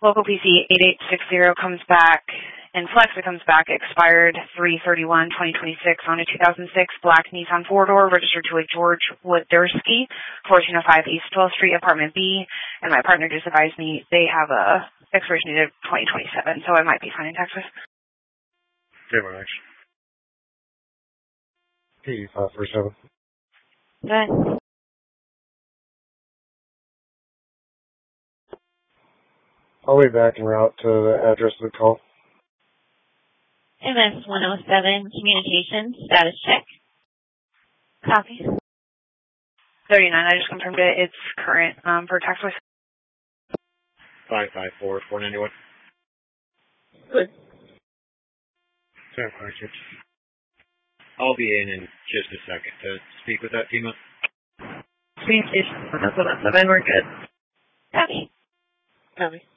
Local PC 8860 comes back, and Flex, it comes back, expired 3/31/2026 on a 2006 black Nissan four-door registered to a George Wodersky, 1405 East 12th Street, Apartment B, and my partner just advised me they have a expiration date of 2027, so I might be fine in Texas. Okay, my next. P547. Okay. I'll be back en route to the address of the call. MS 107, communications, status check. Copy. 39, I just confirmed it. It's current for tax voice. 554-491. Good. San Francisco. I'll be in just a second to speak with that team. Communications 107, we're good. Copy. Copy.